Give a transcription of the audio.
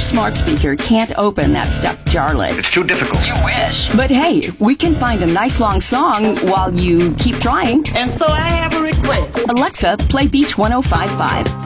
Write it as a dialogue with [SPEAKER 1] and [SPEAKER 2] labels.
[SPEAKER 1] smart speaker can't open that stuck jarlet.
[SPEAKER 2] It's too difficult.
[SPEAKER 3] You wish.
[SPEAKER 1] But hey, we can find a nice long song while you keep trying.
[SPEAKER 4] And so I have a request.
[SPEAKER 1] Alexa, play Beach 105.5.